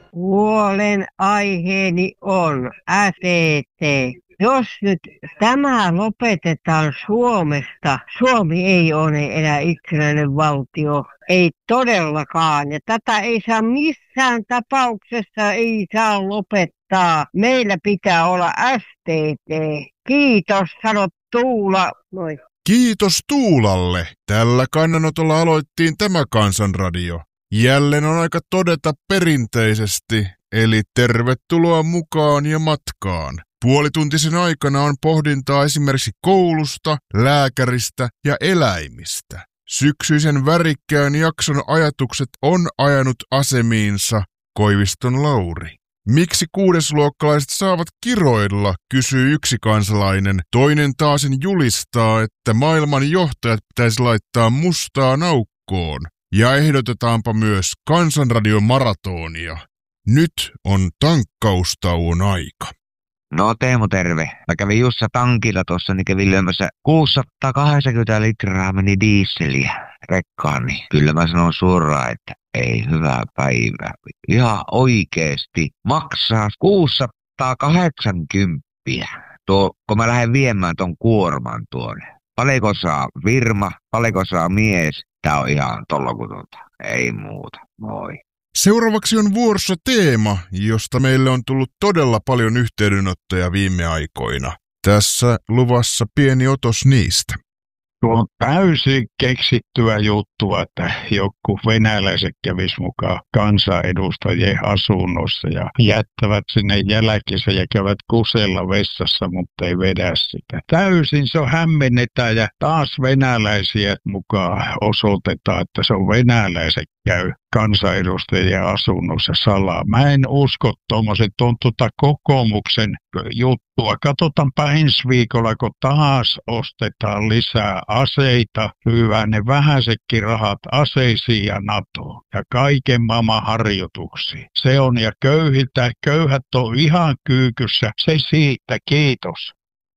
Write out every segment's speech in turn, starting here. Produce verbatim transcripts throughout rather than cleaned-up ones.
Huolen aiheeni on S E T. Jos nyt tämä lopetetaan Suomesta, Suomi ei ole enää itsenäinen valtio, ei todellakaan. Ja tätä ei saa missään tapauksessa ei saa lopettaa. Meillä pitää olla S T T. Kiitos, sanot Tuula. Moi. Kiitos Tuulalle. Tällä kannanotolla aloittiin tämä Kansanradio. Jälleen on aika todeta perinteisesti, eli tervetuloa mukaan ja matkaan. Puolituntisen aikana on pohdintaa esimerkiksi koulusta, lääkäristä ja eläimistä. Syksyisen värikkään jakson ajatukset on ajanut asemiinsa Koiviston Lauri. Miksi kuudesluokkalaiset saavat kiroilla, kysyy yksi kansalainen. Toinen taasen julistaa, että maailman johtajat pitäisi laittaa mustaan aukkoon. Ja ehdotetaanpa myös Kansanradion maratonia. Nyt on tankkaustauon aika. No Teemu, terve. Mä kävin Jussa tankilla tuossa, niin kävin lyömässä kuusisataakahdeksankymmentä litraa meni diisseliä rekkaan, niin kyllä mä sanon suoraan, että ei hyvää päivää. Ihan oikeesti maksaa kuusisataakahdeksankymmentä. Tuo, kun mä lähden viemään ton kuorman tuonne. Paljonko saa firma, paljonko saa mies? Tää on ihan tollokutonta. Ei muuta. Moi. Seuraavaksi on vuorossa teema, josta meille on tullut todella paljon yhteydenottoja viime aikoina. Tässä luvassa pieni otos niistä. Tuo on täysin keksittyä juttua, että joku venäläiset kävis mukaan kansanedustajien asunnossa ja jättävät sinne jälkensä ja käyvät kusella vessassa, mutta ei vedä sitä. Täysin se on hämmennetään ja taas venäläisiä mukaan osoitetaan, että se on venäläiset käy kansanedustajien asunnossa salaa. Mä en usko tuommoiset, on tuota kokoomuksen juttua. Katsotaanpa ensi viikolla, kun taas ostetaan lisää aseita, hyvää ne vähäisetkin rahat aseisiin ja NATOon ja kaiken maailman harjoituksiin. Se on ja köyhiltä, köyhät on ihan kyykyssä. Se siitä, kiitos.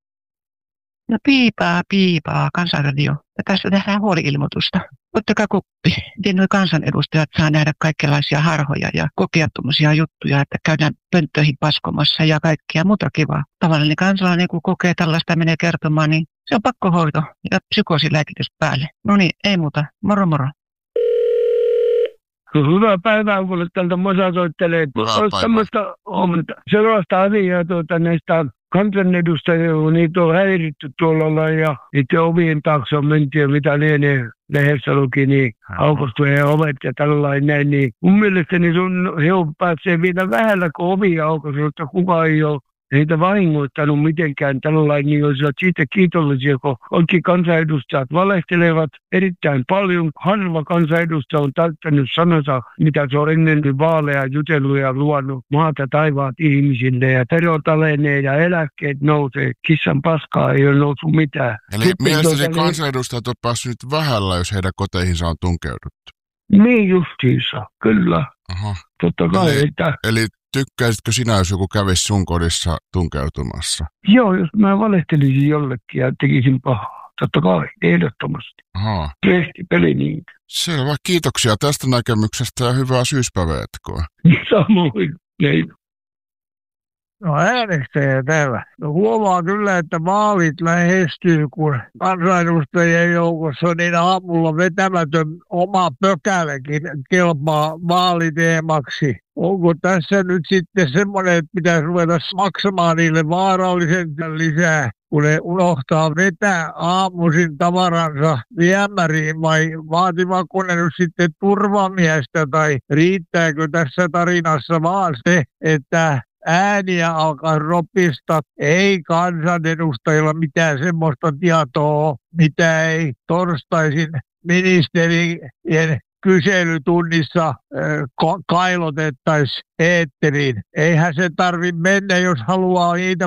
No piipaa, piipaa, Kansanradio. Ja tässä tehdään huoli-ilmoitusta. Ottakaa kuppi. Miten nuo kansanedustajat saa nähdä kaikenlaisia harhoja ja kokea tuommoisia juttuja, että käydään pönttöihin paskomassa ja kaikkia muuta kivaa. Tavallinen kansalainen, kun kokee tällaista menee kertomaan, niin se on pakkohoito ja psykoosiläkitys päälle. No niin, ei muuta. Moro moro. Hyvää päivää, kun tältä Mosa soittelee. Olisi tämmöistä huomenta. Sellaista asiaa tuota, näistä kansanedustajia, kun niitä on häiritty tuolla ja niiden ovien taakse on menty ja mitä lienee lehdessä luki, niin aukostujen ovet ja tällainen näin. Niin mun mielestäni sun, he on pääsee vielä vähällä, kun ovia aukostu, että kukaan ei ole heitä vahingoittanut mitenkään tällainen, niin olisivat siitä kiitollisia, kun oikein kansanedustajat valehtelevat erittäin paljon. Harva kansanedustaja on täyttänyt sanansa, mitä se on ennen vaaleja jutellut ja luonut maata taivaat ihmisille. Ja terot alenee ja eläkkeet nousee. Kissan paskaa ei ole noussut mitään. Eli mielestäni tuota, kansanedustajat on päässyt nyt vähällä, jos heidän koteihinsa on tunkeuduttu. Niin justiinsa, kyllä. Aha. Totta kai. Eli, että... eli tykkäisitkö sinä, jos joku kävisi sun kodissa tunkeutumassa? Joo, jos mä valehtelisin jollekin ja tekisin pahaa. Totta kai, ehdottomasti. Aha. Rehti peli niin. Selvä, kiitoksia tästä näkemyksestä ja hyvää syyspäiväjatkoa. Samoin, ei. No äänestäjä täällä. No huomaa kyllä, että vaalit lähestyy, kun kansanedustajien joukossa on niin aamulla vetämätön oma pökäläkin kelpaa vaaliteemaksi. Onko tässä nyt sitten semmoinen, että pitäisi ruveta maksamaan niille vaarallisen lisää, kun ne unohtaa vetää aamuisin tavaransa viemäriin, vai vaativatko ne nyt sitten turvamiestä, tai riittääkö tässä tarinassa vaan se, että ääniä alkaa ropista, ei kansanedustajilla mitään semmoista tietoa, mitä ei torstaisin ministerien kyselytunnissa äh, kailotettaisiin eetteriin. Eihän se tarvitse mennä, jos haluaa niitä